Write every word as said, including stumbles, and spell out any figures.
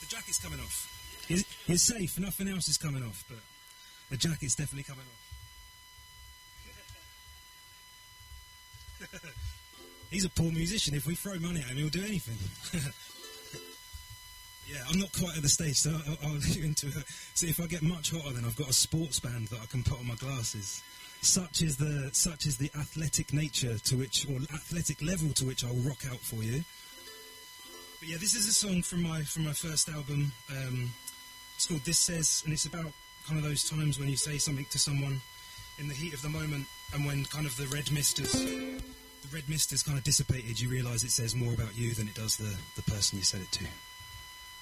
jacket's coming off. He's, he's safe, nothing else is coming off, but the jacket's definitely coming off. He's a poor musician. If we throw money at him, he'll do anything. Yeah, I'm not quite at the stage, so I'll, I'll leave you into it. See, if I get much hotter, then I've got a sports band that I can put on my glasses. Such is the such is the athletic nature to which, or athletic level to which I'll rock out for you. But yeah, this is a song from my from my first album. Um, it's called This Says, and it's about kind of those times when you say something to someone in the heat of the moment, and when kind of the red mist has, the red mist has kind of dissipated, you realise it says more about you than it does the, the person you said it to.